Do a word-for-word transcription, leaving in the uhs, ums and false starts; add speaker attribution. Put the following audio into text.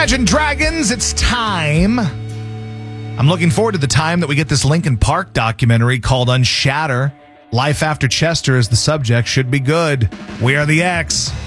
Speaker 1: Imagine Dragons, it's time. I'm looking forward to the time that we get this Linkin Park documentary called Unshatter. Life After Chester is the subject. Should be good. We are the X.